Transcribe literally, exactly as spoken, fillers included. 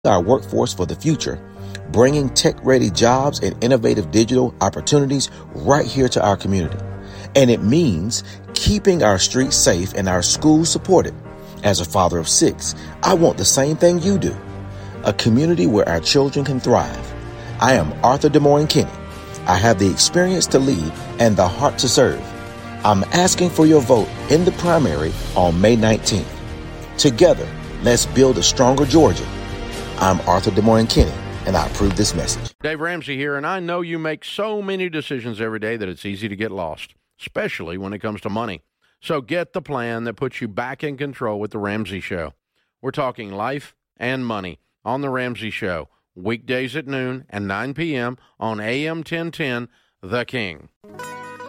our workforce for the future, bringing tech-ready jobs and innovative digital opportunities right here to our community. And it means keeping our streets safe and our schools supported. As a father of six, I want the same thing you do. A community where our children can thrive. I am Arthur DeMorin Kinney. I have the experience to lead and the heart to serve. I'm asking for your vote in the primary on May nineteenth. Together, let's build a stronger Georgia. I'm Arthur DeMorin Kinney, and I approve this message. Dave Ramsey here, and I know you make so many decisions every day that it's easy to get lost, especially when it comes to money. So get the plan that puts you back in control with The Ramsey Show. We're talking life and money on The Ramsey Show, weekdays at noon and nine p.m. on A M ten ten, The King.